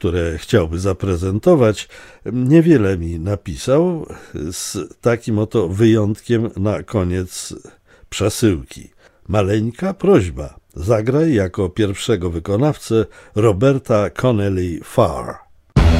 które chciałby zaprezentować, niewiele mi napisał, z takim oto wyjątkiem na koniec przesyłki. Maleńka prośba. Zagraj jako pierwszego wykonawcę Roberta Connelly Farr.